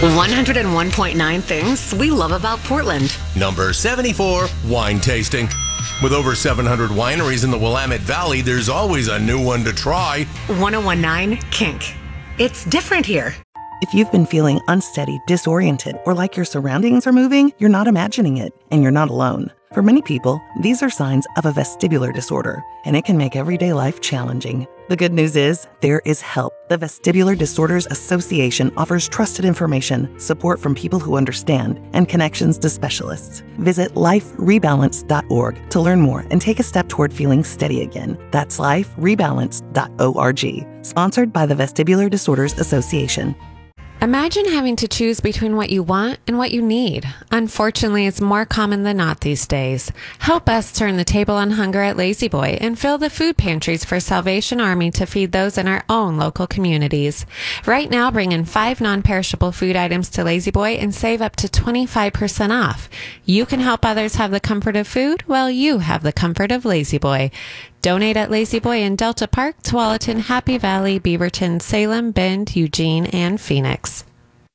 101.9 things we love about Portland. Number 74, wine tasting. With over 700 wineries in the Willamette Valley, there's always a new one to try. 101.9 Kink. It's different here. If you've been feeling unsteady, disoriented, or like your surroundings are moving, you're not imagining it, and you're not alone. For many people, these are signs of a vestibular disorder, and it can make everyday life challenging. The good news is, there is help. The Vestibular Disorders Association offers trusted information, support from people who understand, and connections to specialists. Visit liferebalance.org to learn more and take a step toward feeling steady again. That's liferebalance.org. Sponsored by the Vestibular Disorders Association. Imagine having to choose between what you want and what you need. Unfortunately, it's more common than not these days. Help us turn the table on hunger at Lazy Boy and fill the food pantries for Salvation Army to feed those in our own local communities. Right now, bring in 5 non-perishable food items to Lazy Boy and save up to 25% off. You can help others have the comfort of food while you have the comfort of Lazy Boy. Donate at Lazy Boy in Delta Park, Tualatin, Happy Valley, Beaverton, Salem, Bend, Eugene, and Phoenix.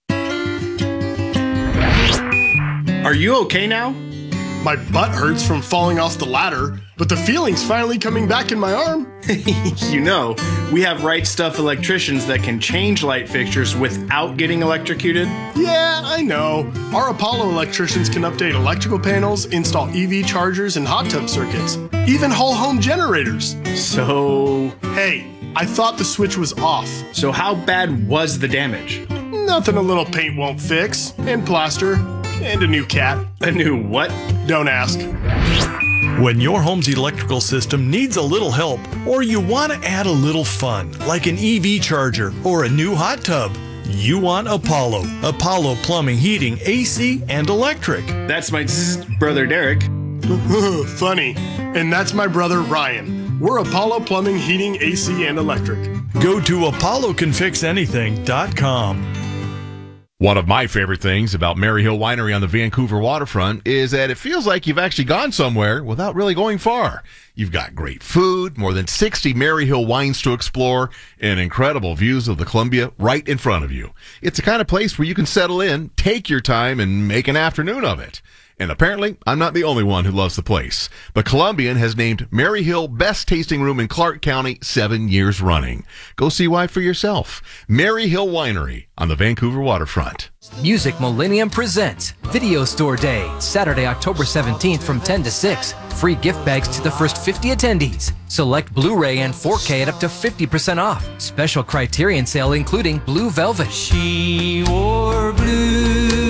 Are you okay now? My butt hurts from falling off the ladder, but the feeling's finally coming back in my arm. You know, we have Right Stuff electricians that can change light fixtures without getting electrocuted. Yeah, I know. Our Apollo electricians can update electrical panels, install EV chargers and hot tub circuits, even whole home generators. So... Hey, I thought the switch was off. So how bad was the damage? Nothing a little paint won't fix, and plaster, and a new cat. A new what? Don't ask. When your home's electrical system needs a little help, or you want to add a little fun, like an EV charger or a new hot tub, you want Apollo. Apollo Plumbing, Heating, AC, and Electric. That's my brother Derek. Funny. And that's my brother Ryan. We're Apollo Plumbing, Heating, AC, and Electric. Go to apollocanfixanything.com. One of my favorite things about Maryhill Winery on the Vancouver waterfront is that it feels like you've actually gone somewhere without really going far. You've got great food, more than 60 Maryhill wines to explore, and incredible views of the Columbia right in front of you. It's the kind of place where you can settle in, take your time, and make an afternoon of it. And apparently, I'm not the only one who loves the place. The Columbian has named Maryhill Best Tasting Room in Clark County 7 years running. Go see why for yourself. Maryhill Winery on the Vancouver waterfront. Music Millennium presents Video Store Day, Saturday, October 17th from 10 to 6. Free gift bags to the first 50 attendees. Select Blu-ray and 4K at up to 50% off. Special Criterion sale including Blue Velvet. She wore blue.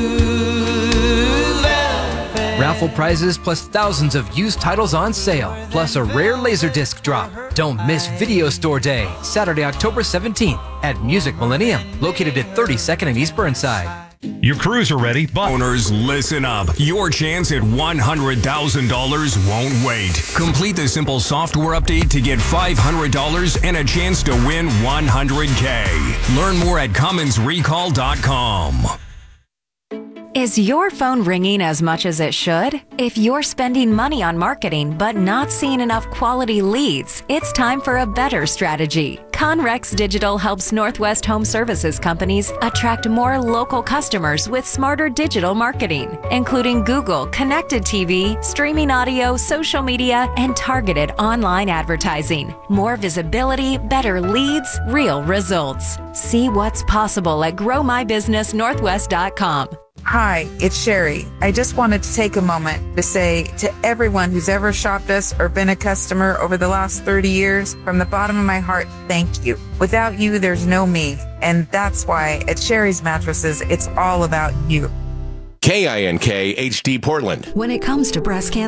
Raffle prizes plus thousands of used titles on sale, plus a rare Laserdisc drop. Don't miss Video Store Day, Saturday, October 17th at Music Millennium, located at 32nd and East Burnside. Your crews are ready, but... Owners, listen up. Your chance at $100,000 won't wait. Complete the simple software update to get $500 and a chance to win $100K. Learn more at CommonsRecall.com. Is your phone ringing as much as it should? If you're spending money on marketing but not seeing enough quality leads, it's time for a better strategy. Conrex Digital helps Northwest Home Services companies attract more local customers with smarter digital marketing, including Google, connected TV, streaming audio, social media, and targeted online advertising. More visibility, better leads, real results. See what's possible at GrowMyBusinessNorthwest.com. Hi, it's Sherry. I just wanted to take a moment to say to everyone who's ever shopped us or been a customer over the last 30 years, from the bottom of my heart, thank you. Without you, there's no me. And that's why at Sherry's Mattresses, it's all about you. KINK HD Portland. When it comes to breast cancer,